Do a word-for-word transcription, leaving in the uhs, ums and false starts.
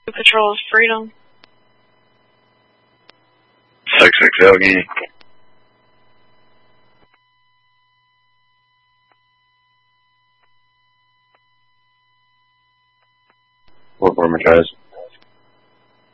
Patrol of Freedom. six six Yogi. Four four Matthias.